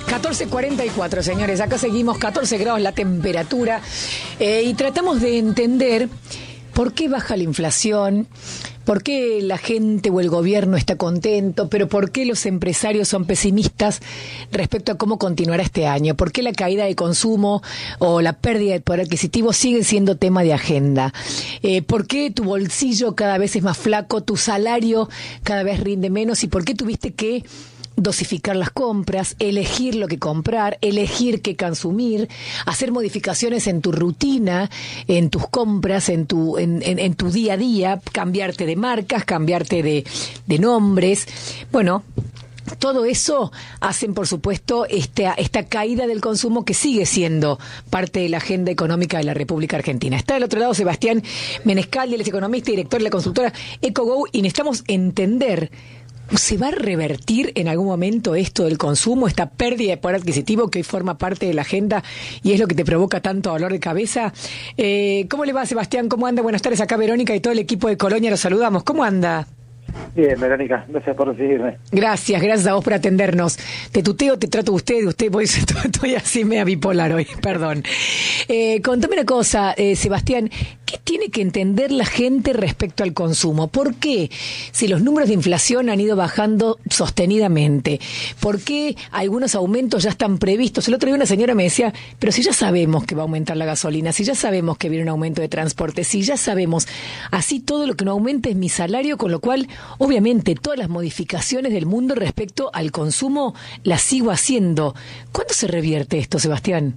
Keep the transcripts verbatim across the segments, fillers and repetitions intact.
catorce cuarenta y cuatro, señores, acá seguimos, catorce grados la temperatura, eh, y tratamos de entender por qué baja la inflación, por qué la gente o el gobierno está contento, pero por qué los empresarios son pesimistas respecto a cómo continuará este año, por qué la caída de consumo o la pérdida de poder adquisitivo sigue siendo tema de agenda, eh, por qué tu bolsillo cada vez es más flaco, tu salario cada vez rinde menos y por qué tuviste que dosificar las compras, elegir lo que comprar, elegir qué consumir, hacer modificaciones en tu rutina, en tus compras, en tu en, en, en tu día a día, cambiarte de marcas, cambiarte de, de nombres. Bueno, todo eso hacen, por supuesto, esta, esta caída del consumo que sigue siendo parte de la agenda económica de la República Argentina. Está del otro lado Sebastián Menescal, él es economista y director de la consultora EcoGo, y necesitamos entender, ¿se va a revertir en algún momento esto del consumo, esta pérdida de poder adquisitivo que hoy forma parte de la agenda y es lo que te provoca tanto dolor de cabeza? Eh, ¿Cómo le va, Sebastián? ¿Cómo anda? Buenas tardes, acá Verónica y todo el equipo de Colonia, los saludamos. ¿Cómo anda? Bien, Verónica, gracias por recibirme. Gracias, gracias a vos por atendernos. Te tuteo, te trato usted, usted, pues estoy así media bipolar hoy, perdón. Eh, contame una cosa, eh, Sebastián, ¿qué tiene que entender la gente respecto al consumo? ¿Por qué, si los números de inflación han ido bajando sostenidamente, por qué algunos aumentos ya están previstos? El otro día una señora me decía, pero si ya sabemos que va a aumentar la gasolina, si ya sabemos que viene un aumento de transporte, si ya sabemos, así todo lo que no aumente es mi salario, con lo cual obviamente todas las modificaciones del mundo respecto al consumo las sigo haciendo. ¿Cuándo se revierte esto, Sebastián?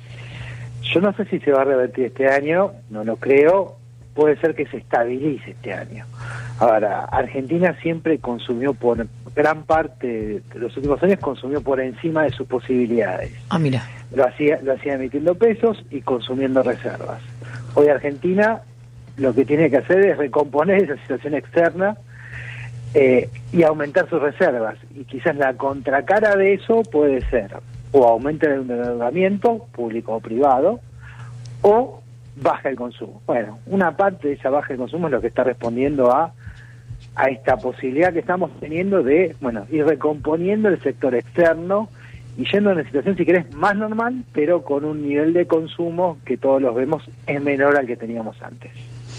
Yo no sé si se va a revertir este año, no lo creo, puede ser que se estabilice este año. Ahora, Argentina siempre consumió por gran parte de los últimos años, consumió por encima de sus posibilidades. Ah, mira. Lo hacía, lo hacía emitiendo pesos y consumiendo reservas. Hoy Argentina lo que tiene que hacer es recomponer esa situación externa Eh, y aumentar sus reservas, y quizás la contracara de eso puede ser o aumenta el endeudamiento público o privado o baja el consumo. Bueno, una parte de esa baja de consumo es lo que está respondiendo a a esta posibilidad que estamos teniendo de, bueno, ir recomponiendo el sector externo y yendo a una situación, si querés, más normal, pero con un nivel de consumo que todos los vemos es menor al que teníamos antes.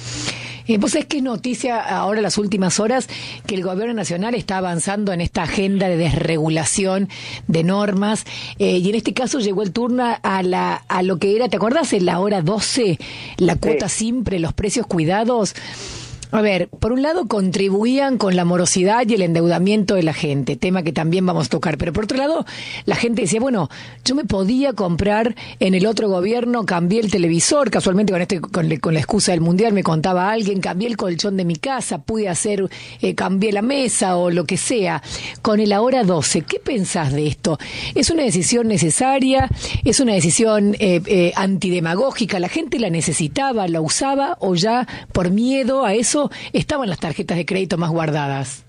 Eh, ¿Vos sabés qué noticia ahora, las últimas horas, que el gobierno nacional está avanzando en esta agenda de desregulación de normas? Eh, y en este caso llegó el turno a la a lo que era, ¿te acordás? En la hora doce, la cuota Sí. simple, los precios cuidados. A ver, por un lado contribuían con la morosidad y el endeudamiento de la gente, tema que también vamos a tocar, pero por otro lado la gente decía, bueno, yo me podía comprar en el otro gobierno, cambié el televisor, casualmente con este con, con la excusa del mundial me contaba alguien, cambié el colchón de mi casa, pude hacer, eh, cambié la mesa o lo que sea, con el ahora doce. ¿Qué pensás de esto? ¿Es una decisión necesaria? ¿Es una decisión eh, eh, antidemagógica? ¿La gente la necesitaba, la usaba o ya por miedo a eso estaban las tarjetas de crédito más guardadas?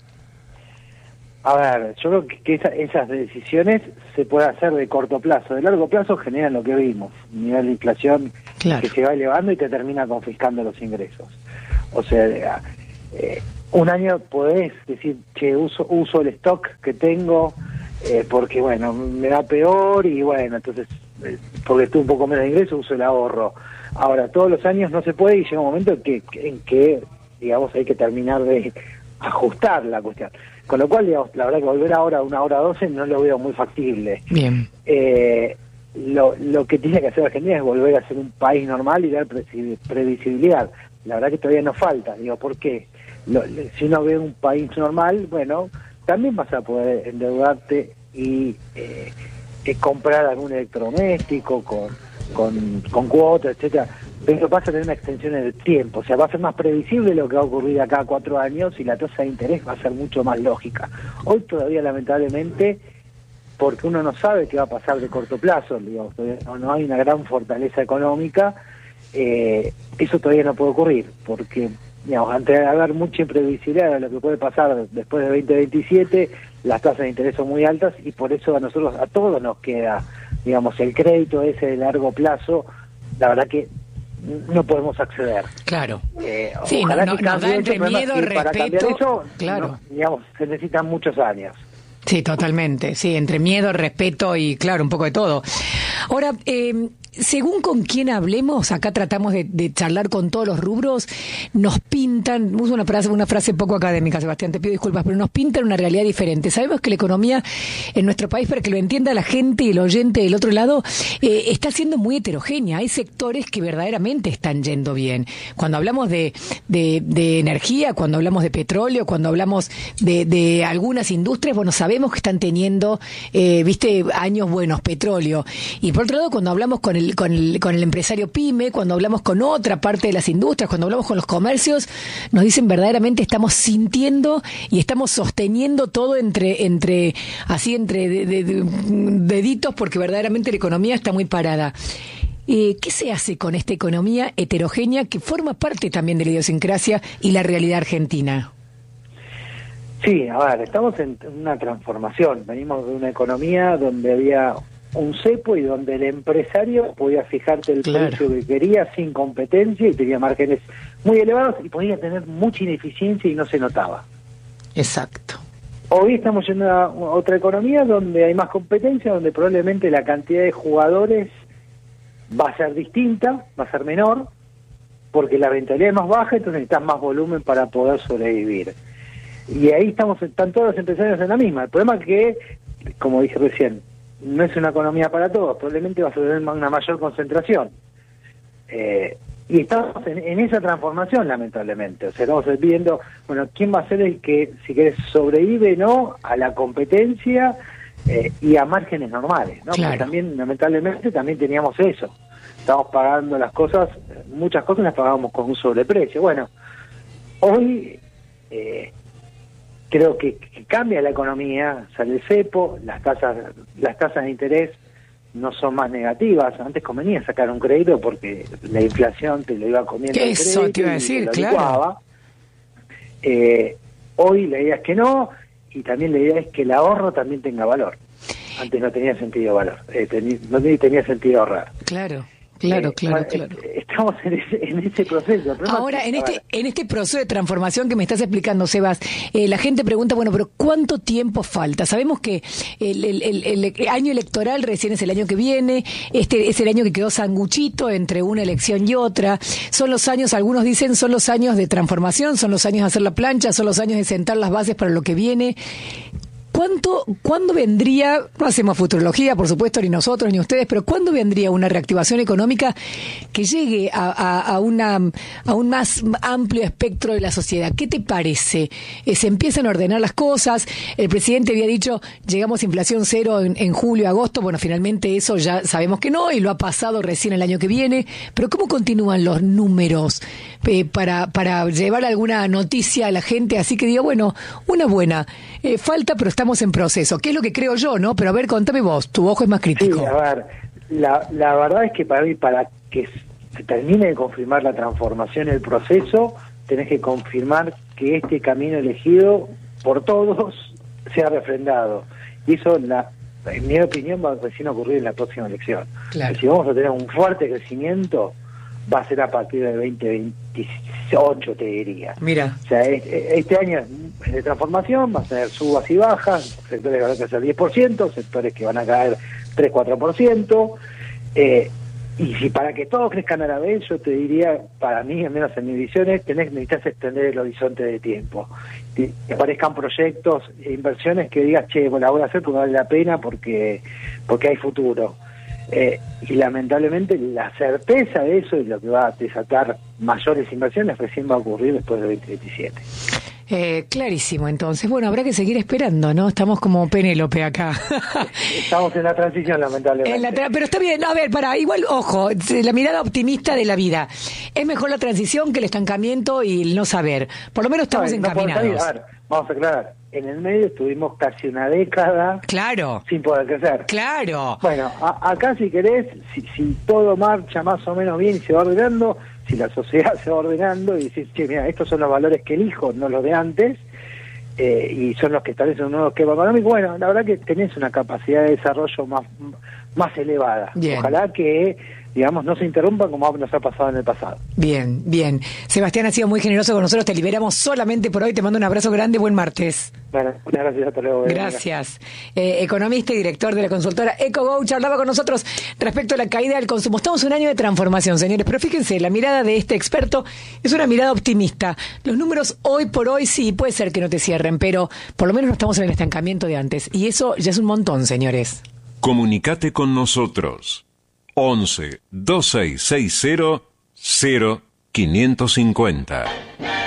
A ver, yo creo que, que esa, esas decisiones se pueden hacer de corto plazo. De largo plazo generan lo que vimos, un nivel de inflación Claro. que se va elevando y te termina confiscando los ingresos. O sea, eh, un año podés decir que uso, uso el stock que tengo eh, porque, bueno, me da peor y, bueno, entonces, eh, porque tuve un poco menos de ingreso, uso el ahorro. Ahora, todos los años no se puede y llega un momento en que, en que digamos, hay que terminar de ajustar la cuestión. Con lo cual, digamos, la verdad que volver ahora a una hora doce no lo veo muy factible. Bien. Eh, lo, lo que tiene que hacer Argentina es volver a ser un país normal y dar previsibilidad. La verdad que todavía nos falta. Digo, ¿por qué? Lo, si uno ve un país normal, bueno, también vas a poder endeudarte y eh, eh, comprar algún electrodoméstico con, con, con cuotas, etcétera. Pero vas a tener una extensión en el tiempo, o sea, va a ser más previsible lo que va a ocurrir acá a cuatro años y la tasa de interés va a ser mucho más lógica. Hoy todavía, lamentablemente, porque uno no sabe qué va a pasar de corto plazo, digamos, no, no hay una gran fortaleza económica, eh, eso todavía no puede ocurrir, porque, digamos, ante haber mucha imprevisibilidad de lo que puede pasar después de veinte veintisiete, las tasas de interés son muy altas y por eso a nosotros, a todos nos queda, digamos, el crédito ese de largo plazo, la verdad que no podemos acceder. Claro. Eh, sí, no, no, nos da entre eso, miedo, que para cambiar respeto. eso, Claro. no, digamos, se necesitan muchos años. Sí, totalmente. Sí, entre miedo, respeto y, claro, un poco de todo. Ahora, eh, según con quién hablemos, acá tratamos de, de charlar con todos los rubros, nos pintan, uso una frase, una frase poco académica, Sebastián, te pido disculpas, pero nos pintan una realidad diferente. Sabemos que la economía en nuestro país, para que lo entienda la gente y el oyente del otro lado, eh, está siendo muy heterogénea. Hay sectores que verdaderamente están yendo bien. Cuando hablamos de, de, de energía, cuando hablamos de petróleo, cuando hablamos de, de algunas industrias, bueno, sabemos que están teniendo, eh, viste, años buenos, petróleo. Y por otro lado, cuando hablamos con el, con el, con el empresario pyme, cuando hablamos con otra parte de las industrias, cuando hablamos con los comercios, nos dicen verdaderamente estamos sintiendo y estamos sosteniendo todo entre, entre así entre de, de, de, deditos, porque verdaderamente la economía está muy parada. Eh, ¿Qué se hace con esta economía heterogénea que forma parte también de la idiosincrasia y la realidad argentina? Sí, a ver, estamos en una transformación. Venimos de una economía donde había un cepo y donde el empresario podía fijarte el claro. precio que quería sin competencia y tenía márgenes muy elevados y podía tener mucha ineficiencia y no se notaba. Exacto. Hoy estamos en una, otra economía donde hay más competencia, donde probablemente la cantidad de jugadores va a ser distinta, va a ser menor, porque la rentabilidad es más baja, entonces necesitas más volumen para poder sobrevivir. Y ahí estamos, están todos los empresarios en la misma. El problema es que, como dije recién, no es una economía para todos, probablemente va a ser una mayor concentración. Eh, y estamos en, en esa transformación, lamentablemente. O sea, estamos viendo, bueno, ¿quién va a ser el que, si querés, sobrevive, no, a la competencia eh, y a márgenes normales, ¿no? Claro. Porque también, lamentablemente, también teníamos eso. Estamos pagando las cosas, muchas cosas las pagábamos con un sobreprecio. Bueno, hoy eh, creo que, que cambia la economía, sale el cepo, las tasas, las tasas de interés no son más negativas. Antes convenía sacar un crédito porque la inflación te lo iba comiendo el Eso crédito te iba a decir, lo claro. licuaba. Eh, hoy la idea es que no, y también la idea es que el ahorro también tenga valor. Antes no tenía sentido valor, eh, teni, no tenía sentido ahorrar. Claro. Claro, claro, claro. Estamos en ese, en ese proceso. Ahora, en este, en este proceso de transformación que me estás explicando, Sebas, eh, la gente pregunta, bueno, pero ¿cuánto tiempo falta? Sabemos que el, el, el, el año electoral recién es el año que viene, este es el año que quedó sanguchito entre una elección y otra. Son los años, algunos dicen, son los años de transformación, son los años de hacer la plancha, son los años de sentar las bases para lo que viene. ¿Cuánto, ¿Cuándo vendría, no hacemos futurología, por supuesto, ni nosotros ni ustedes, pero cuándo vendría una reactivación económica que llegue a, a, a, una, a un más amplio espectro de la sociedad? ¿Qué te parece? Eh, ¿Se empiezan a ordenar las cosas? El presidente había dicho, llegamos a inflación cero en, en julio, agosto. Bueno, finalmente eso ya sabemos que no, y lo ha pasado recién el año que viene. Pero ¿cómo continúan los números eh, para, para llevar alguna noticia a la gente? Así que digo, bueno, una buena. Eh, falta, pero estamos en proceso, que es lo que creo yo, ¿no? Pero a ver, contame vos, tu ojo es más crítico. Sí, a ver, la, la verdad es que para mí, para que se termine de confirmar la transformación, el proceso, tenés que confirmar que este camino elegido por todos sea refrendado. Y eso, la, en mi opinión, va a recién ocurrir en la próxima elección. Claro. Si vamos a tener un fuerte crecimiento, va a ser a partir del veinte veintiocho, te diría. Mira. O sea, este, este año es de transformación, va a tener subas y bajas, sectores que van a crecer diez por ciento, sectores que van a caer tres cuatro por ciento. Eh, y si para que todos crezcan a la vez, yo te diría, para mí, al menos en mis visiones, tenés, necesitas extender el horizonte de tiempo. Que aparezcan proyectos e inversiones que digas, che, bueno, la voy a hacer porque vale la pena, porque, porque hay futuro. Eh, y lamentablemente la certeza de eso es lo que va a desatar mayores inversiones, recién va a ocurrir después del veinte veintisiete. Eh, clarísimo, entonces. Bueno, habrá que seguir esperando, ¿no? Estamos como Penélope acá. Estamos en la transición, lamentablemente. En la tra- pero está bien, a ver, para, igual, ojo, la mirada optimista de la vida. Es mejor la transición que el estancamiento y el no saber. Por lo menos estamos no, encaminados. No a ver, vamos a aclarar. En el medio estuvimos casi una década claro. sin poder crecer. Claro. Bueno, a, acá si querés, si, si todo marcha más o menos bien y se va ordenando, si la sociedad se va ordenando y decís, che, mira, estos son los valores que elijo, no los de antes, eh, y son los que establecen un nuevo esquema económico, bueno, la verdad que tenés una capacidad de desarrollo más, más elevada. Bien. Ojalá que digamos, no se interrumpan como nos ha pasado en el pasado. Bien, bien. Sebastián ha sido muy generoso con nosotros, te liberamos solamente por hoy, te mando un abrazo grande, buen martes. Bueno, muchas gracias, hasta luego. Gracias. Eh, economista y director de la consultora EcoGo charlaba con nosotros respecto a la caída del consumo. Estamos en un año de transformación, señores, pero fíjense, la mirada de este experto es una mirada optimista. Los números hoy por hoy sí, puede ser que no te cierren, pero por lo menos no estamos en el estancamiento de antes. Y eso ya es un montón, señores. Comunicate con nosotros. once, dos seis seis cero, cero quinientos cincuenta.